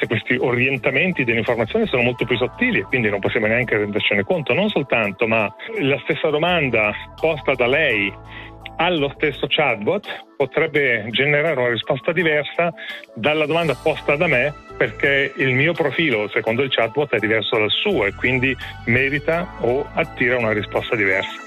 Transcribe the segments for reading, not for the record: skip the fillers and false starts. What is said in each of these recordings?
volte questi orientamenti dell'informazione sono molto più sottili e quindi non possiamo neanche rendercene conto. Non soltanto, ma la stessa domanda posta da lei allo stesso chatbot potrebbe generare una risposta diversa dalla domanda posta da me, perché il mio profilo, secondo il chatbot, è diverso dal suo e quindi merita o attira una risposta diversa.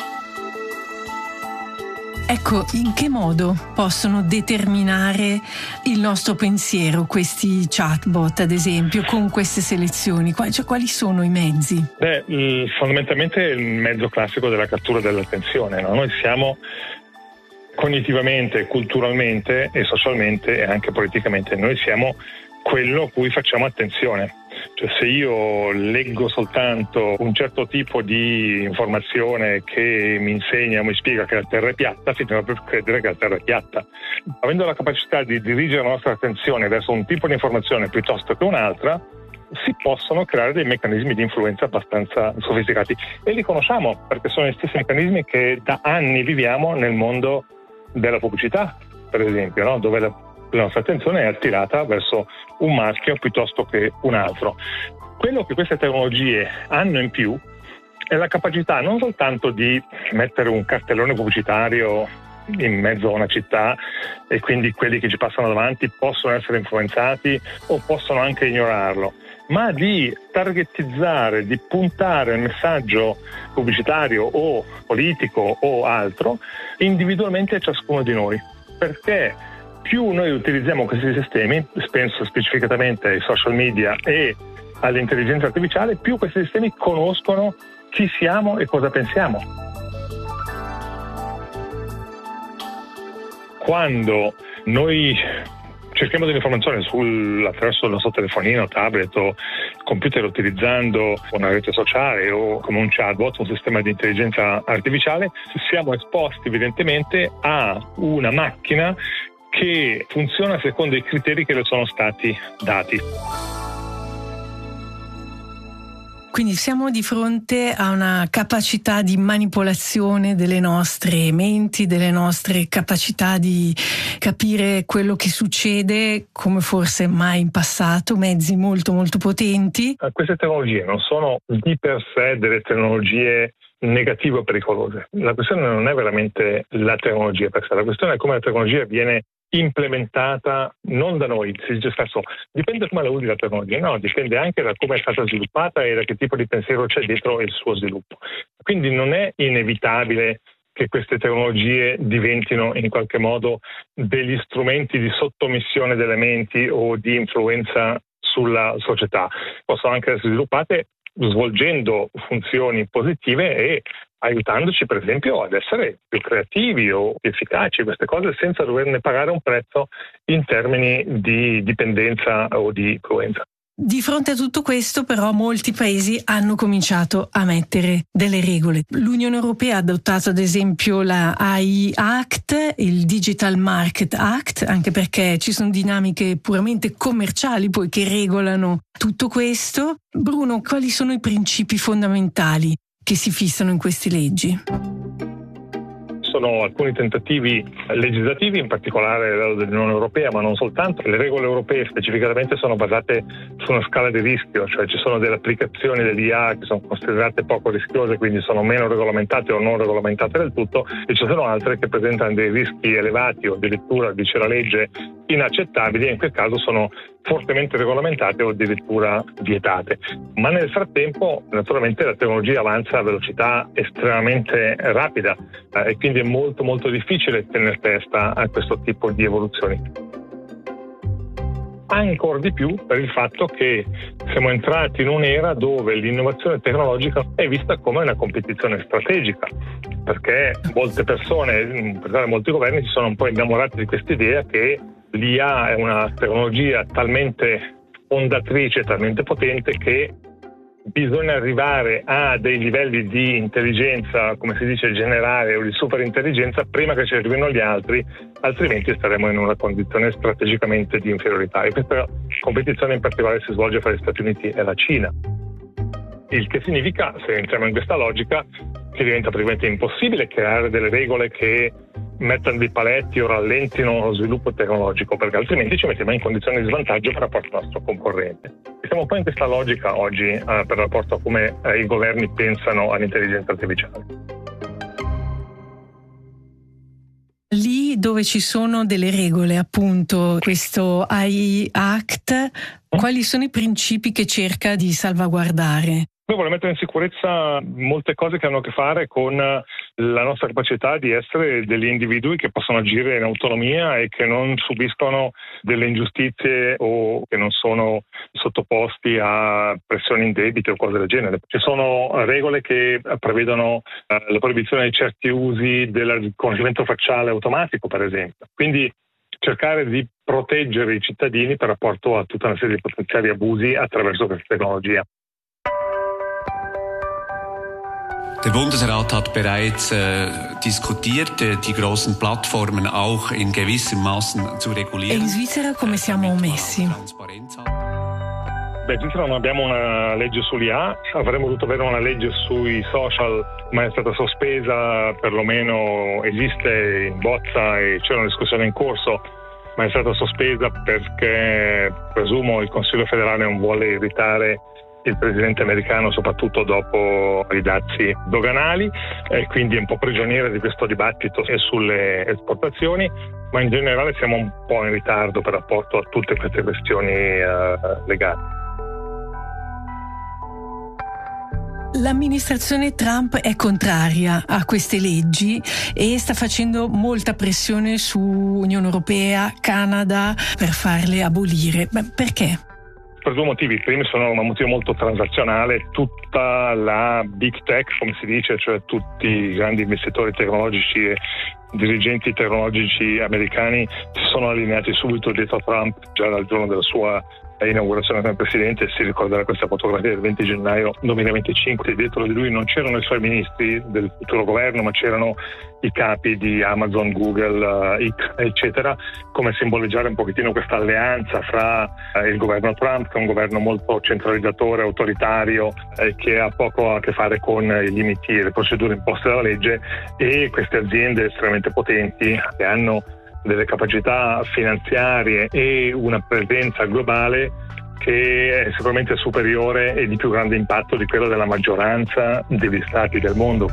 Ecco, in che modo possono determinare il nostro pensiero questi chatbot, ad esempio, con queste selezioni? Quali sono i mezzi? Fondamentalmente il mezzo classico della cattura dell'attenzione, no? Noi siamo cognitivamente, culturalmente e socialmente e anche politicamente, noi siamo quello a cui facciamo attenzione. Cioè, se io leggo soltanto un certo tipo di informazione che mi insegna o mi spiega che la Terra è piatta, finirò per credere che la Terra è piatta. Avendo la capacità di dirigere la nostra attenzione verso un tipo di informazione piuttosto che un'altra, si possono creare dei meccanismi di influenza abbastanza sofisticati e li conosciamo perché sono gli stessi meccanismi che da anni viviamo nel mondo della pubblicità, per esempio, no? Dove la nostra attenzione è attirata verso un marchio piuttosto che un altro. Quello che queste tecnologie hanno in più è la capacità non soltanto di mettere un cartellone pubblicitario in mezzo a una città e quindi quelli che ci passano davanti possono essere influenzati o possono anche ignorarlo, ma di targetizzare, di puntare il messaggio pubblicitario o politico o altro individualmente a ciascuno di noi, perché più noi utilizziamo questi sistemi, penso specificatamente ai social media e all'intelligenza artificiale, più questi sistemi conoscono chi siamo e cosa pensiamo. Quando noi cerchiamo dell'informazione attraverso il nostro telefonino, tablet o computer utilizzando una rete sociale o come un chatbot, un sistema di intelligenza artificiale, siamo esposti evidentemente a una macchina che funziona secondo i criteri che le sono stati dati. Quindi siamo di fronte a una capacità di manipolazione delle nostre menti, delle nostre capacità di capire quello che succede come forse mai in passato, mezzi molto molto potenti. Queste tecnologie non sono di per sé delle tecnologie negative o pericolose. La questione non è veramente la tecnologia per sé, la questione è come la tecnologia viene implementata non da noi. Si dice spesso dipende come la usi la tecnologia, no, dipende anche da come è stata sviluppata e da che tipo di pensiero c'è dietro il suo sviluppo. Quindi non è inevitabile che queste tecnologie diventino in qualche modo degli strumenti di sottomissione delle menti o di influenza sulla società. Possono anche essere sviluppate svolgendo funzioni positive e aiutandoci per esempio ad essere più creativi o più efficaci, queste cose senza doverne pagare un prezzo in termini di dipendenza o di influenza. Di fronte a tutto questo però molti paesi hanno cominciato a mettere delle regole. L'Unione Europea ha adottato ad esempio la AI Act, il Digital Market Act, anche perché ci sono dinamiche puramente commerciali poi che regolano tutto questo. Bruno, quali sono i principi fondamentali che si fissano in queste leggi? Sono alcuni tentativi legislativi, in particolare a livello dell'Unione Europea, ma non soltanto. Le regole europee specificatamente sono basate su una scala di rischio, cioè ci sono delle applicazioni dell'IA che sono considerate poco rischiose, quindi sono meno regolamentate o non regolamentate del tutto, e ci sono altre che presentano dei rischi elevati o addirittura, dice la legge, inaccettabili, e in quel caso sono fortemente regolamentate o addirittura vietate. Ma nel frattempo naturalmente la tecnologia avanza a velocità estremamente rapida e quindi è molto molto difficile tenere testa a questo tipo di evoluzioni. Ancora di più per il fatto che siamo entrati in un'era dove l'innovazione tecnologica è vista come una competizione strategica, perché molte persone, in particolare molti governi, si sono un po' innamorati di questa idea che l'IA è una tecnologia talmente fondatrice, talmente potente che bisogna arrivare a dei livelli di intelligenza, come si dice, generale o di superintelligenza prima che ci arrivino gli altri, altrimenti staremo in una condizione strategicamente di inferiorità. E questa competizione in particolare si svolge fra gli Stati Uniti e la Cina. Il che significa, se entriamo in questa logica, che diventa praticamente impossibile creare delle regole che mettano dei paletti o rallentino lo sviluppo tecnologico, perché altrimenti ci mettiamo in condizioni di svantaggio per rapporto al nostro concorrente. E siamo un po' in questa logica oggi per rapporto a come i governi pensano all'intelligenza artificiale. Lì dove ci sono delle regole, appunto questo AI Act, quali sono i principi che cerca di salvaguardare? Noi vogliamo mettere in sicurezza molte cose che hanno a che fare con la nostra capacità di essere degli individui che possono agire in autonomia e che non subiscono delle ingiustizie o che non sono sottoposti a pressioni indebite o cose del genere. Ci sono regole che prevedono la proibizione di certi usi del riconoscimento facciale automatico, per esempio. Quindi cercare di proteggere i cittadini per rapporto a tutta una serie di potenziali abusi attraverso questa tecnologia. Der Bundesrat hat bereits diskutiert, die großen Plattformen auch in gewissem Maßen zu regulieren. E in Svizzera come siamo messi? In Svizzera non abbiamo una legge sull'IA, avremmo dovuto avere una legge sui social, ma è stata sospesa, perlomeno esiste in bozza e c'è una discussione in corso, ma è stata sospesa perché presumo il Consiglio federale non vuole irritare il presidente americano, soprattutto dopo i dazi doganali, e quindi è un po' prigioniera di questo dibattito sulle esportazioni, ma in generale siamo un po' in ritardo per rapporto a tutte queste questioni legali. L'amministrazione Trump è contraria a queste leggi e sta facendo molta pressione su Unione Europea, Canada per farle abolire. Ma perché? Per due motivi. Il primo sono un motivo molto transazionale. Tutta la big tech, come si dice, cioè tutti i grandi investitori tecnologici e dirigenti tecnologici americani si sono allineati subito dietro a Trump già dal giorno della sua inaugurazione come presidente. Si ricorderà questa fotografia del 20 gennaio 2025. Dietro di lui non c'erano i suoi ministri del futuro governo, ma c'erano i capi di Amazon, Google, X, eccetera, come simboleggiare un pochettino questa alleanza fra il governo Trump, che è un governo molto centralizzatore, autoritario, che ha poco a che fare con i limiti e le procedure imposte dalla legge, e queste aziende estremamente potenti che hanno delle capacità finanziarie e una presenza globale che è sicuramente superiore e di più grande impatto di quello della maggioranza degli stati del mondo.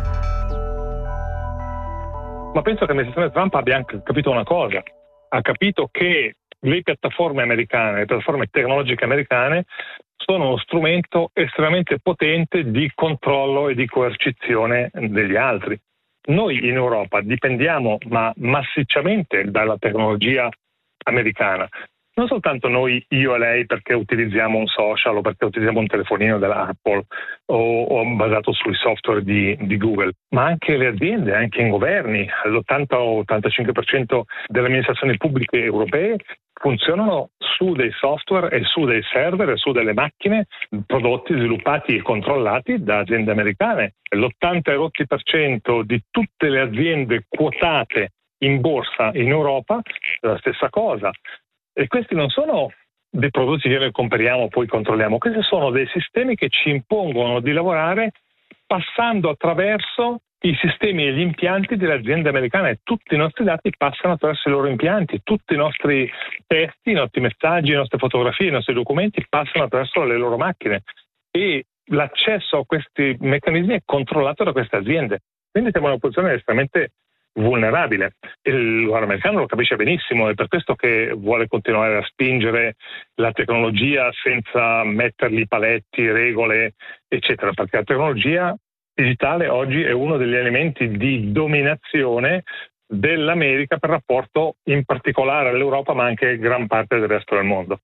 Ma penso che l'amministrazione Trump abbia anche capito una cosa. Ha capito che le piattaforme americane, le piattaforme tecnologiche americane sono uno strumento estremamente potente di controllo e di coercizione degli altri. Noi in Europa dipendiamo massicciamente dalla tecnologia americana. Non soltanto noi, io e lei, perché utilizziamo un social o perché utilizziamo un telefonino della Apple o basato sui software di Google, ma anche le aziende, anche i governi. L'80-85% delle amministrazioni pubbliche europee funzionano su dei software e su dei server e su delle macchine prodotti, sviluppati e controllati da aziende americane. L'80% di tutte le aziende quotate in borsa in Europa è la stessa cosa. E questi non sono dei prodotti che noi compriamo e poi controlliamo, questi sono dei sistemi che ci impongono di lavorare passando attraverso i sistemi e gli impianti delle aziende americane. Tutti i nostri dati passano attraverso i loro impianti, tutti i nostri testi, i nostri messaggi, le nostre fotografie, i nostri documenti passano attraverso le loro macchine e l'accesso a questi meccanismi è controllato da queste aziende. Quindi siamo in una posizione estremamente vulnerabile. Il governo americano lo capisce benissimo, è per questo che vuole continuare a spingere la tecnologia senza mettergli paletti, regole, eccetera, perché la tecnologia digitale oggi è uno degli elementi di dominazione dell'America per rapporto in particolare all'Europa, ma anche gran parte del resto del mondo.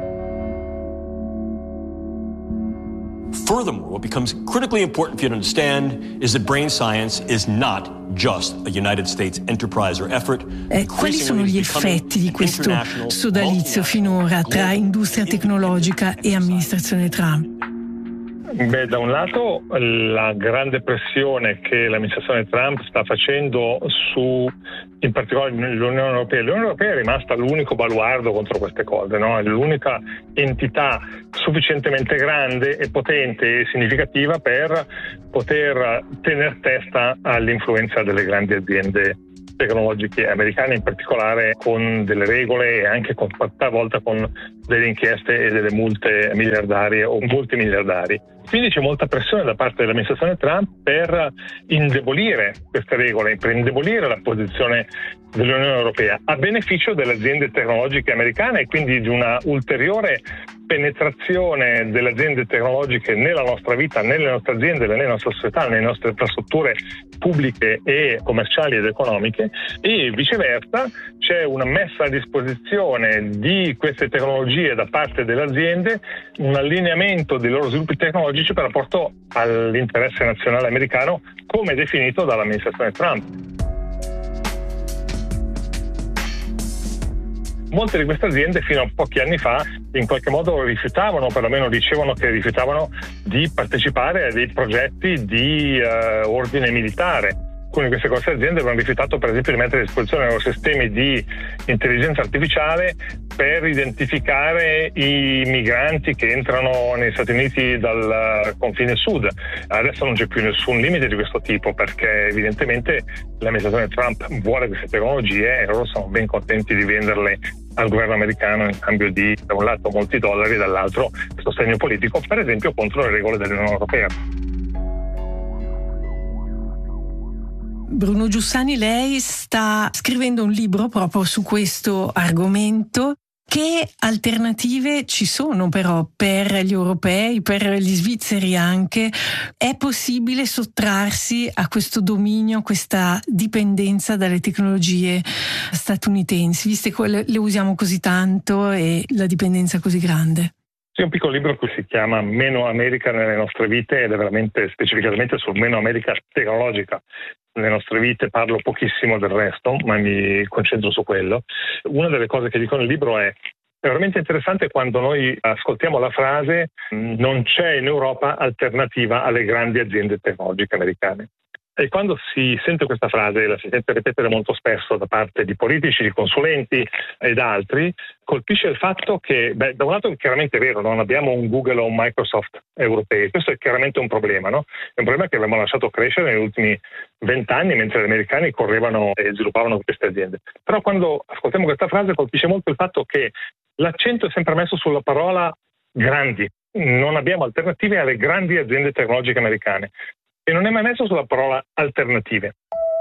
Furthermore, what becomes critically important for you to understand is that brain science is not just a United States enterprise or effort. Quali sono gli effetti di questo sodalizio finora tra industria tecnologica e amministrazione Trump? Beh, da un lato la grande pressione che l'amministrazione Trump sta facendo su, in particolare l'Unione Europea. L'Unione Europea è rimasta l'unico baluardo contro queste cose, no? È l'unica entità sufficientemente grande e potente e significativa per poter tenere testa all'influenza delle grandi aziende tecnologiche americane, in particolare con delle regole e anche talvolta con delle inchieste e delle multe miliardarie o multimiliardarie. Quindi c'è molta pressione da parte dell'amministrazione Trump per indebolire queste regole, per indebolire la posizione dell'Unione Europea a beneficio delle aziende tecnologiche americane e quindi di una ulteriore penetrazione delle aziende tecnologiche nella nostra vita, nelle nostre aziende, nelle nostre società, nelle nostre infrastrutture pubbliche e commerciali ed economiche, e viceversa c'è una messa a disposizione di queste tecnologie da parte delle aziende, un allineamento dei loro sviluppi tecnologici per rapporto all'interesse nazionale americano come definito dall'amministrazione Trump. Molte di queste aziende fino a pochi anni fa in qualche modo rifiutavano, perlomeno dicevano che rifiutavano di partecipare a dei progetti di ordine militare. Alcune di queste aziende avevano rifiutato per esempio di mettere a disposizione i loro sistemi di intelligenza artificiale per identificare i migranti che entrano negli Stati Uniti dal confine sud. Adesso non c'è più nessun limite di questo tipo perché evidentemente l'amministrazione Trump vuole queste tecnologie e loro sono ben contenti di venderle al governo americano in cambio di, da un lato, molti dollari e dall'altro sostegno politico, per esempio contro le regole dell'Unione Europea. Bruno Giussani, lei sta scrivendo un libro proprio su questo argomento. Che alternative ci sono però per gli europei, per gli svizzeri anche? È possibile sottrarsi a questo dominio, a questa dipendenza dalle tecnologie statunitensi, viste che le usiamo così tanto e la dipendenza così grande? C'è un piccolo libro che si chiama Meno America nelle nostre vite ed è veramente specificatamente sul meno America tecnologica. Nelle nostre vite parlo pochissimo del resto, ma mi concentro su quello. Una delle cose che dico nel libro è veramente interessante quando noi ascoltiamo la frase non c'è in Europa alternativa alle grandi aziende tecnologiche americane. E quando si sente questa frase, la si sente ripetere molto spesso da parte di politici, di consulenti ed altri, colpisce il fatto che, da un lato è chiaramente vero, non abbiamo un Google o un Microsoft europei, questo è chiaramente un problema, no? È un problema che abbiamo lasciato crescere negli ultimi 20 anni mentre gli americani correvano e sviluppavano queste aziende. Però quando ascoltiamo questa frase colpisce molto il fatto che l'accento è sempre messo sulla parola grandi. Non abbiamo alternative alle grandi aziende tecnologiche americane. E non è mai messo sulla parola alternative.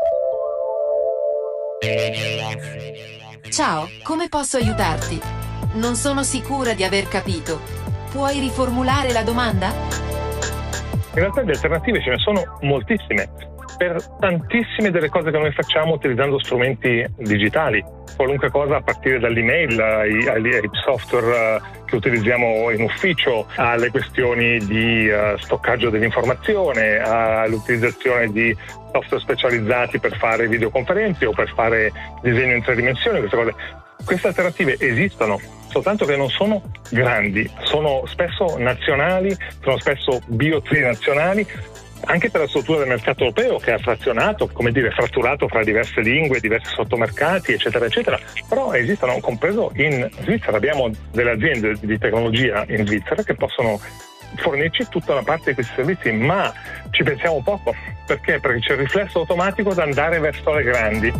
Ciao, come posso aiutarti? Non sono sicura di aver capito. Puoi riformulare la domanda? In realtà di alternative ce ne sono moltissime, per tantissime delle cose che noi facciamo utilizzando strumenti digitali. Qualunque cosa a partire dall'email ai software che utilizziamo in ufficio, alle questioni di stoccaggio dell'informazione, all'utilizzazione di software specializzati per fare videoconferenze o per fare disegno in 3 dimensioni, queste cose. Queste alternative esistono, soltanto che non sono grandi, sono spesso nazionali, sono spesso biotrinazionali, anche per la struttura del mercato europeo che è frazionato, fratturato fra diverse lingue, diversi sottomercati, eccetera, eccetera. Però esistono, compreso in Svizzera, abbiamo delle aziende di tecnologia in Svizzera che possono fornirci tutta una parte di questi servizi, ma ci pensiamo poco. Perché? Perché c'è il riflesso automatico da andare verso le grandi.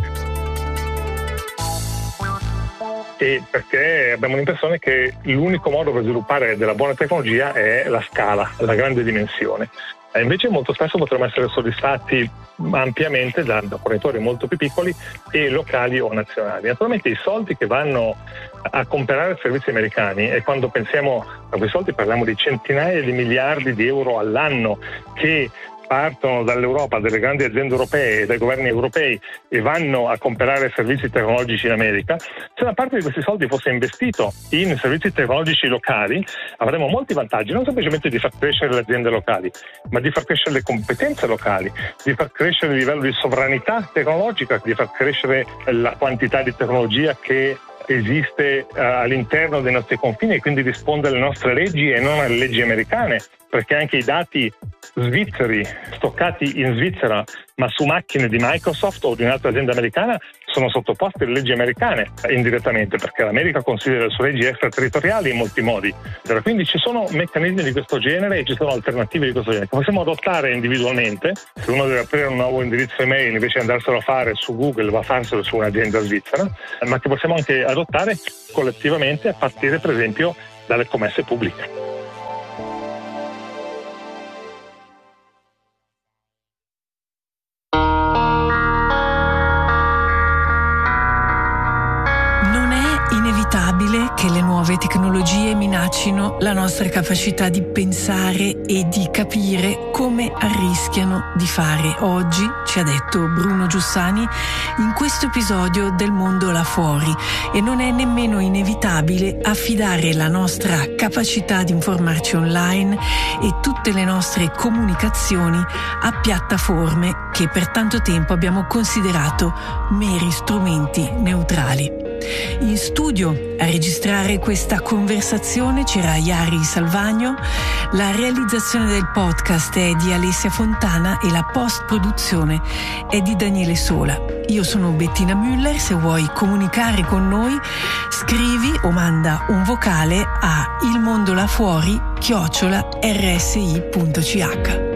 E perché abbiamo l'impressione che l'unico modo per sviluppare della buona tecnologia è la scala, la grande dimensione. E invece molto spesso potremmo essere soddisfatti ampiamente da fornitori molto più piccoli e locali o nazionali. Naturalmente i soldi che vanno a comprare servizi americani, e quando pensiamo a quei soldi parliamo di centinaia di miliardi di euro all'anno che partono dall'Europa, dalle grandi aziende europee e dai governi europei e vanno a comprare servizi tecnologici in America, se una parte di questi soldi fosse investito in servizi tecnologici locali avremmo molti vantaggi, non semplicemente di far crescere le aziende locali, ma di far crescere le competenze locali, di far crescere il livello di sovranità tecnologica, di far crescere la quantità di tecnologia che esiste all'interno dei nostri confini e quindi risponde alle nostre leggi e non alle leggi americane, perché anche i dati svizzeri stoccati in Svizzera ma su macchine di Microsoft o di un'altra azienda americana sono sottoposte alle leggi americane indirettamente, perché l'America considera le sue leggi extraterritoriali in molti modi. Quindi ci sono meccanismi di questo genere e ci sono alternative di questo genere che possiamo adottare individualmente. Se uno deve aprire un nuovo indirizzo email, invece di andarselo a fare su Google, va a farselo su un'azienda svizzera, ma che possiamo anche adottare collettivamente a partire per esempio dalle commesse pubbliche. Che le nuove tecnologie minaccino la nostra capacità di pensare e di capire, come arrischiano di fare oggi, ci ha detto Bruno Giussani in questo episodio del Mondo là fuori, e non è nemmeno inevitabile affidare la nostra capacità di informarci online e tutte le nostre comunicazioni a piattaforme che per tanto tempo abbiamo considerato meri strumenti neutrali. In studio a registrare questa conversazione c'era Yari Salvagno, la realizzazione del podcast è di Alessia Fontana e la post-produzione è di Daniele Sola. Io sono Bettina Müller, se vuoi comunicare con noi scrivi o manda un vocale a ilmondolafuori@rsi.ch.